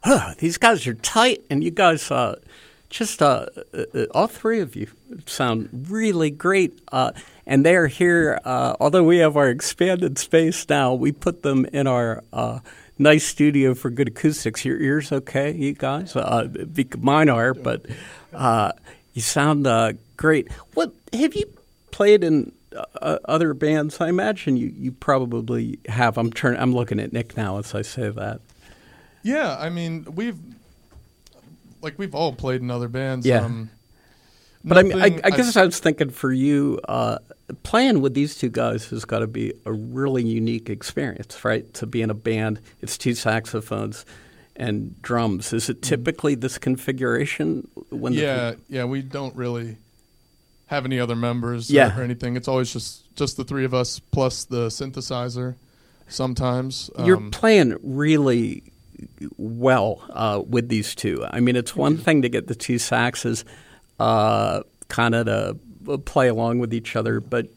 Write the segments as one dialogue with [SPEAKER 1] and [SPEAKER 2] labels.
[SPEAKER 1] these guys are tight, and you guys all three of you sound really great. And they're here, although we have our expanded space now, we put them in our nice studio for good acoustics. Your ears okay, you guys? Mine are, but you sound great. What have you played in other bands? I imagine you probably have. I'm looking at Nick now as I say that.
[SPEAKER 2] Yeah, I mean, we've all played in other bands.
[SPEAKER 1] Yeah. But I guess I was thinking for you, playing with these two guys has got to be a really unique experience, right? To be in a band, it's two saxophones and drums. Is it typically this configuration?
[SPEAKER 2] Yeah, we don't really have any other members or anything. It's always just the three of us plus the synthesizer sometimes.
[SPEAKER 1] You're playing really well with these two. I mean, it's one thing to get the two saxes kind of to play along with each other, but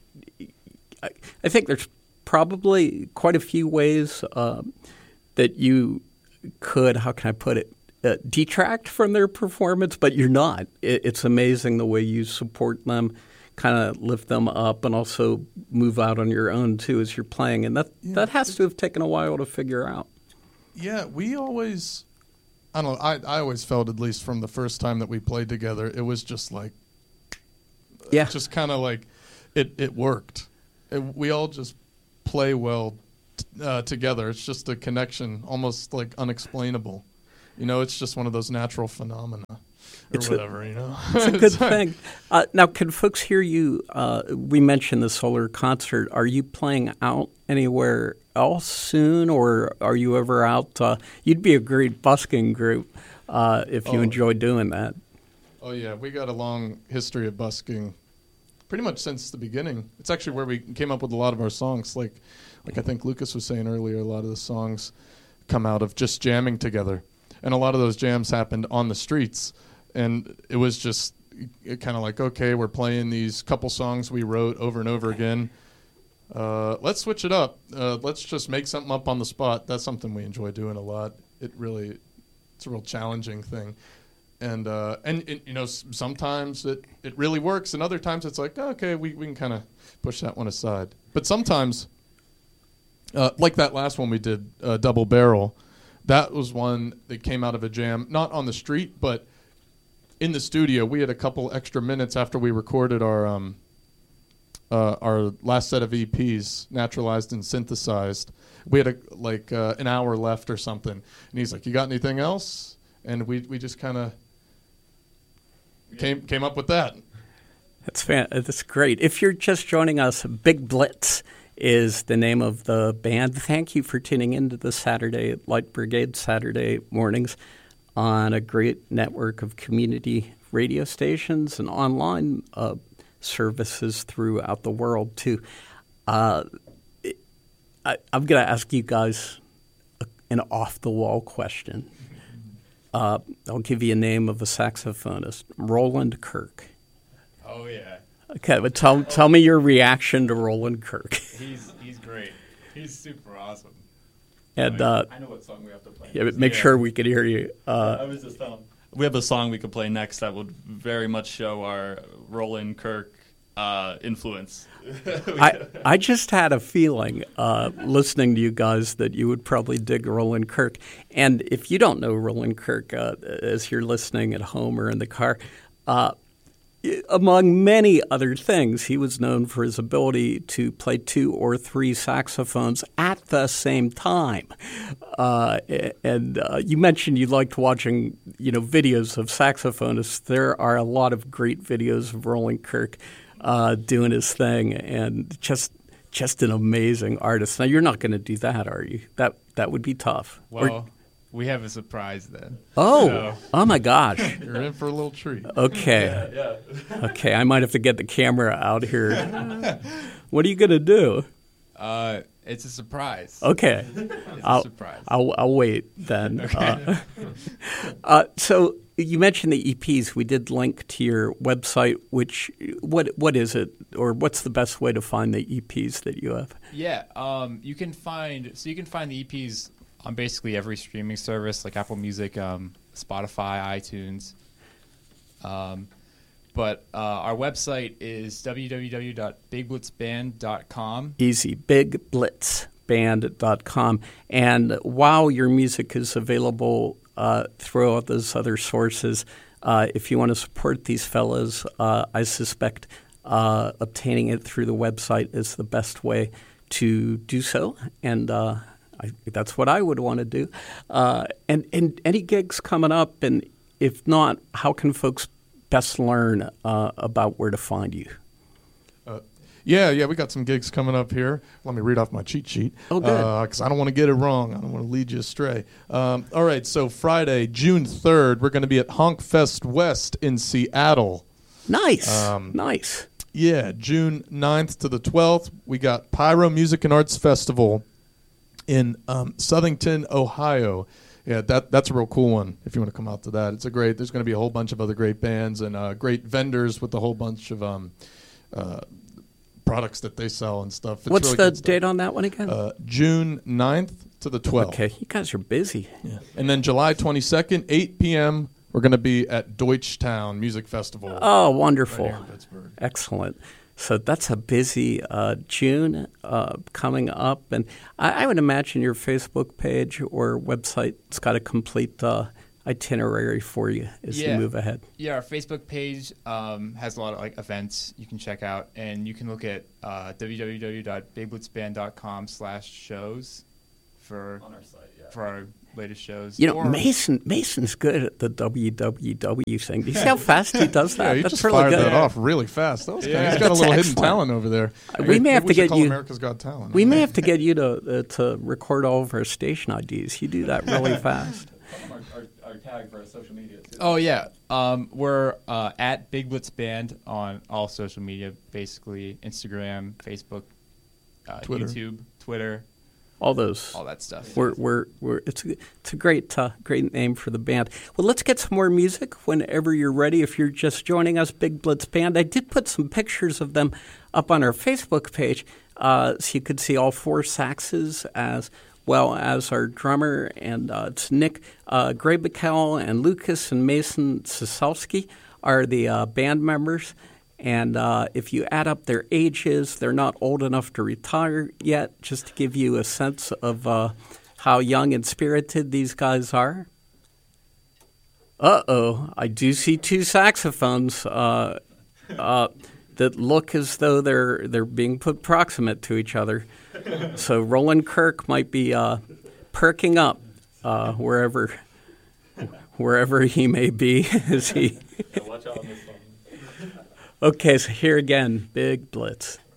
[SPEAKER 1] I think there's probably quite a few ways that you could, how can I put it, detract from their performance, but you're not. It's amazing the way you support them, kind of lift them up, and also move out on your own, too, as you're playing. And that has to have taken a while to figure out.
[SPEAKER 2] Yeah, we always, I don't know, I always felt, at least from the first time that we played together, it was just like, just kind of like, it worked. We all just play well together. It's just a connection, almost like unexplainable. You know, it's just one of those natural phenomena or whatever, you know.
[SPEAKER 1] It's a good thing. Now, can folks hear you? We mentioned the Solar concert. Are you playing out anywhere else soon, or are you ever out? You'd be a great busking group if you enjoy doing that.
[SPEAKER 2] Oh, yeah. We got a long history of busking pretty much since the beginning. It's actually where we came up with a lot of our songs. Like I think Lucas was saying earlier, a lot of the songs come out of just jamming together. And a lot of those jams happened on the streets. And it was just kind of like, okay, we're playing these couple songs we wrote over and over again. Let's switch it up. Let's just make something up on the spot. That's something we enjoy doing a lot. It's a real challenging thing. And you know, sometimes it really works, and other times it's like, okay, we can kind of push that one aside. But sometimes, like that last one we did, Double Barrel, that was one that came out of a jam, not on the street, but in the studio. We had a couple extra minutes after we recorded our last set of EPs, naturalized and synthesized. We had an hour left or something, and he's like, "You got anything else?" And we just kind of came up with that.
[SPEAKER 1] That's great. If you're just joining us, Big Blitz is the name of the band. Thank you for tuning into the Saturday Light Brigade Saturday mornings on a great network of community radio stations and online services throughout the world, too. I'm going to ask you guys an off-the-wall question. I'll give you a name of a saxophonist, Roland Kirk.
[SPEAKER 3] Oh, yeah.
[SPEAKER 1] Okay, but tell me your reaction to Roland Kirk.
[SPEAKER 3] He's great. He's super awesome.
[SPEAKER 1] And
[SPEAKER 3] I know what song we have to play.
[SPEAKER 1] Yeah, but make sure we can hear you.
[SPEAKER 3] I was just telling. We have a song we could play next that would very much show our Roland Kirk influence.
[SPEAKER 1] I just had a feeling listening to you guys that you would probably dig Roland Kirk. And if you don't know Roland Kirk, as you're listening at home or in the car, among many other things, he was known for his ability to play 2 or 3 saxophones at the same time. And you mentioned you liked watching, videos of saxophonists. There are a lot of great videos of Roland Kirk doing his thing, and just an amazing artist. Now, you're not going to do that, are you? That would be tough.
[SPEAKER 3] Well, we have a surprise then.
[SPEAKER 1] Oh my gosh.
[SPEAKER 2] You're in for a little treat.
[SPEAKER 1] Okay.
[SPEAKER 3] Yeah.
[SPEAKER 1] Okay, I might have to get the camera out here. What are you going to do?
[SPEAKER 3] It's a surprise.
[SPEAKER 1] Okay.
[SPEAKER 3] It's a surprise.
[SPEAKER 1] I'll wait then.
[SPEAKER 3] Okay.
[SPEAKER 1] So you mentioned the EPs. We did link to your website. What is it, or what's the best way to find the EPs that you have?
[SPEAKER 3] Yeah. You can find the EPs
[SPEAKER 4] on basically every streaming service like Apple Music, Spotify, iTunes. But our website is www.bigblitzband.com.
[SPEAKER 1] Easy, bigblitzband.com. And while your music is available through all those other sources, if you want to support these fellas, I suspect obtaining it through the website is the best way to do so. And that's what I would want to do. And any gigs coming up? And if not, how can folks best learn about where to find you?
[SPEAKER 2] Yeah, we got some gigs coming up here. Let me read off my cheat sheet.
[SPEAKER 1] Oh, good.
[SPEAKER 2] Because I don't want to get it wrong. I don't want to lead you astray. All right, so Friday, June 3rd, we're going to be at Honk Fest West in Seattle.
[SPEAKER 1] Nice. Nice.
[SPEAKER 2] Yeah, June 9th to the 12th, we got Pyro Music and Arts Festival in Southington, Ohio. Yeah, that's a real cool one if you want to come out to that. There's going to be a whole bunch of other great bands and great vendors with a whole bunch of products that they sell and stuff. It's
[SPEAKER 1] What's
[SPEAKER 2] really
[SPEAKER 1] the
[SPEAKER 2] good stuff.
[SPEAKER 1] date on that one again?
[SPEAKER 2] June 9th to the 12th.
[SPEAKER 1] Okay, you guys are busy.
[SPEAKER 2] Yeah. And then July 22nd, 8 p.m., we're going to be at Deutschtown Music Festival.
[SPEAKER 1] Oh, wonderful.
[SPEAKER 2] Right here in Pittsburgh.
[SPEAKER 1] Excellent. So that's a busy June coming up. And I would imagine your Facebook page or website's got a complete itinerary for you as you move ahead.
[SPEAKER 4] Yeah, our Facebook page has a lot of events you can check out, and you can look at www.bigblitzband.com/shows for
[SPEAKER 3] On our site, yeah.
[SPEAKER 4] for our latest shows.
[SPEAKER 1] You know, Mason's good at the www thing. Do you see how fast he does that?
[SPEAKER 2] Yeah, he
[SPEAKER 1] That's
[SPEAKER 2] just
[SPEAKER 1] really
[SPEAKER 2] fired
[SPEAKER 1] good.
[SPEAKER 2] that off really fast. That was he's got a
[SPEAKER 1] That's
[SPEAKER 2] little hidden
[SPEAKER 1] excellent.
[SPEAKER 2] talent over there.
[SPEAKER 1] We may have to
[SPEAKER 2] should
[SPEAKER 1] get
[SPEAKER 2] call
[SPEAKER 1] you-
[SPEAKER 2] America's Got Talent.
[SPEAKER 1] We may have to get you to record all of our station IDs. You do that really fast.
[SPEAKER 3] Our tag for our social media, too.
[SPEAKER 4] Oh yeah, we're at Big Blitz Band on all social media, basically Instagram, Facebook,
[SPEAKER 2] Twitter.
[SPEAKER 4] YouTube, Twitter,
[SPEAKER 1] All those.
[SPEAKER 4] all that stuff.
[SPEAKER 1] It's a great name for the band. Well, let's get some more music whenever you're ready. If you're just joining us, Big Blitz Band. I did put some pictures of them up on our Facebook page, so you could see all four saxes as well as our drummer, and it's Nick Grabical and Lucas and Mason Sosowski are the band members. And if you add up their ages, they're not old enough to retire yet, just to give you a sense of how young and spirited these guys are. Uh-oh, I do see two saxophones that look as though they're being put proximate to each other. So Roland Kirk might be perking up wherever he may be as he...
[SPEAKER 3] Watch out on this one.
[SPEAKER 1] Okay, so here again, Big Blitz.